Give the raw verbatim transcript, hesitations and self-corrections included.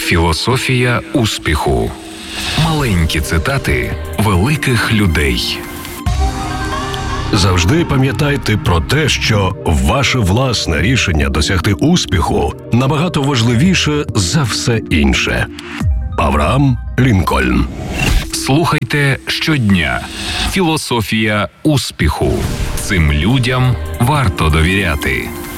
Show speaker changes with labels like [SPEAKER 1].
[SPEAKER 1] Філософія успіху. Маленькі цитати великих людей.
[SPEAKER 2] Завжди пам'ятайте про те, що ваше власне рішення досягти успіху набагато важливіше за все інше. Авраам Лінкольн.
[SPEAKER 1] Слухайте щодня. Філософія успіху. Цим людям варто довіряти.